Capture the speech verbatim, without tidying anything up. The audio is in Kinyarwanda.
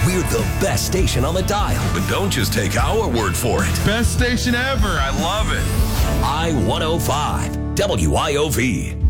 we're the best station on the dial. But don't just take our word for it. Best station ever. I love it. I one oh five, W I O V.